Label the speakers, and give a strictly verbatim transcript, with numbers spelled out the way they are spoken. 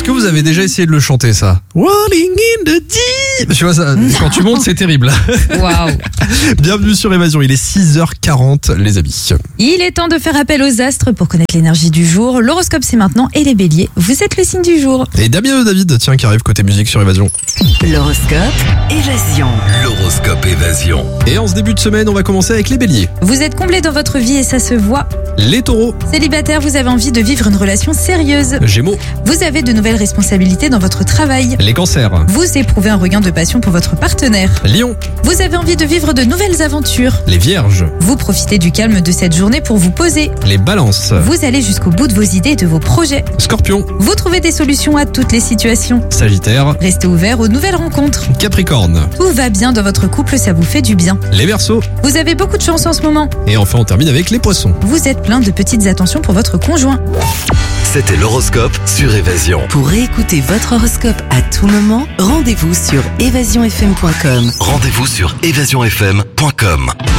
Speaker 1: que vous avez déjà essayé de le chanter, ça? Rolling in the deep. Tu vois, ça, quand tu montes, c'est terrible.
Speaker 2: Waouh.
Speaker 1: Bienvenue sur Évasion, il est six heures quarante, les amis.
Speaker 2: Il est temps de faire appel aux astres pour connaître l'énergie du jour. L'horoscope, c'est maintenant. Et les béliers, vous êtes le signe du jour.
Speaker 1: Et Damien David, tiens, qui arrive côté musique sur Évasion.
Speaker 3: L'horoscope Évasion.
Speaker 4: L'horoscope Évasion.
Speaker 1: Et en ce début de semaine, on va commencer avec les béliers.
Speaker 2: Vous êtes comblés dans votre vie et ça se voit.
Speaker 1: Les taureaux.
Speaker 2: Célibataire, vous avez envie de vivre une relation sérieuse.
Speaker 1: Gémeaux.
Speaker 2: Vous avez de nouvelles responsabilités dans votre travail.
Speaker 1: Les cancers.
Speaker 2: Vous éprouvez un regain de passion pour votre partenaire.
Speaker 1: Lion.
Speaker 2: Vous avez envie de vivre de nouvelles aventures.
Speaker 1: Les vierges.
Speaker 2: Vous profitez du calme de cette journée pour vous poser.
Speaker 1: Les balances.
Speaker 2: Vous allez jusqu'au bout de vos idées et de vos projets.
Speaker 1: Scorpion.
Speaker 2: Vous trouvez des solutions à toutes les situations.
Speaker 1: Sagittaire.
Speaker 2: Restez ouvert aux nouvelles rencontres.
Speaker 1: Capricorne.
Speaker 2: Tout va bien dans votre couple, ça vous fait du bien.
Speaker 1: Les verseaux.
Speaker 2: Vous avez beaucoup de chance en ce moment.
Speaker 1: Et enfin, on termine avec les poissons.
Speaker 2: Vous êtes plein de petites attentions pour votre conjoint.
Speaker 4: C'était l'horoscope sur Évasion.
Speaker 3: Pour réécouter votre horoscope à tout moment, rendez-vous sur évasion f m point com.
Speaker 4: Rendez-vous sur évasion f m point com.